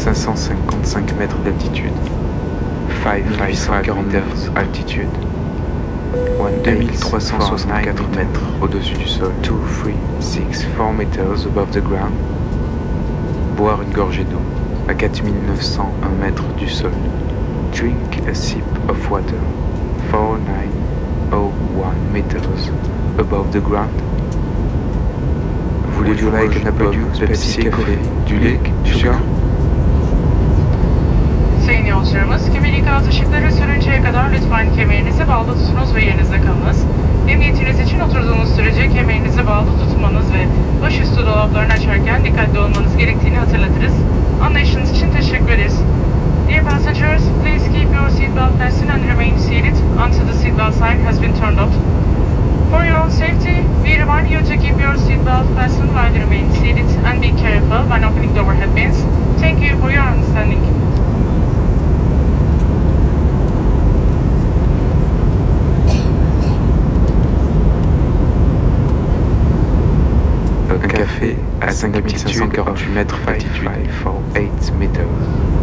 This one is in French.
555 mètres d'altitude, 5,840 meters altitude, 2364 mètres au-dessus du sol, 2364 meters above the ground. Boire une gorgée d'eau à 4901 mètres du sol. Drink a sip of water, 4901 meters above the ground. Would you like an apple juice, Pepsi, café, du lait, du sucre? Sayın yolcularımız, kemer ikaz ışıkları sönünceye kadar lütfen kemerinizi bağlı tutunuz ve yerinizde kalınız. Emniyetiniz için oturduğunuz sürece kemerinizi bağlı tutmanız ve başüstü dolaplarını açarken dikkatli olmanız gerektiğini hatırlatırız. Anlayışınız için teşekkür ederiz. Dear passengers, please keep your seatbelt fastened and remain seated until the seatbelt sign has been turned off. For your own safety, we remind you to keep your seatbelt fastened while you remain seated and be careful when opening the overhead bins. Thank you for your understanding. Un café à 5548 mètres d'altitude, 8 meters.